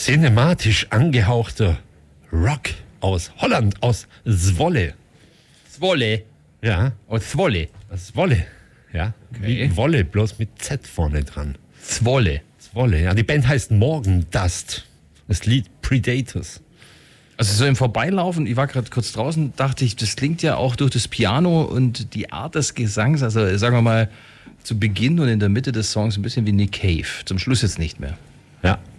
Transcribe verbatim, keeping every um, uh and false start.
cinematisch angehauchter Rock aus Holland, aus Zwolle. Zwolle. Ja. Aus Zwolle. Aus Zwolle. Ja. Okay. Wie Wolle, bloß mit Z vorne dran. Zwolle. Zwolle, ja. Die Band heißt Morgendust. Das Lied Predators. Also so im Vorbeilaufen, ich war gerade kurz draußen, dachte ich, das klingt ja auch durch das Piano und die Art des Gesangs, also sagen wir mal, zu Beginn und in der Mitte des Songs ein bisschen wie Nick Cave. Zum Schluss jetzt nicht mehr. Ja.